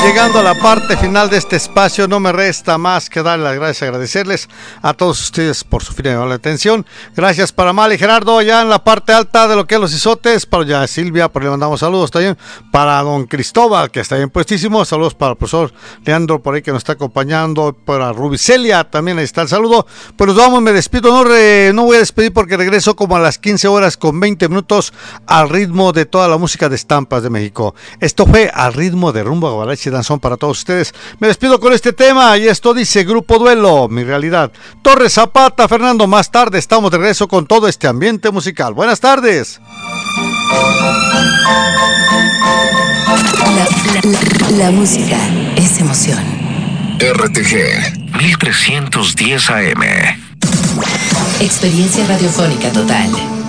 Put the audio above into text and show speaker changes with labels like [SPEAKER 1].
[SPEAKER 1] Llegando a la parte final de este espacio, no me resta más que darle las gracias y agradecerles a todos ustedes por su firme atención. Gracias para Mali y Gerardo, allá en la parte alta de lo que es los isotes, para ya Silvia, por le mandamos saludos también, para don Cristóbal, que está bien puestísimo, saludos para el profesor Leandro, por ahí que nos está acompañando, para Rubicelia, también ahí está el saludo. Pues nos vamos, me despido, no voy a despedir porque regreso como a las 15 horas con 20 minutos al ritmo de toda la música de estampas de México. Esto fue al ritmo de Rumbo a Guarache Danzón para todos ustedes. Me despido con este tema y esto dice Grupo Duelo, Mi Realidad. Torres Zapata, Fernando, más tarde estamos de regreso con todo este ambiente musical. Buenas tardes.
[SPEAKER 2] La música es emoción.
[SPEAKER 3] RTG 1310 AM.
[SPEAKER 2] Experiencia radiofónica total.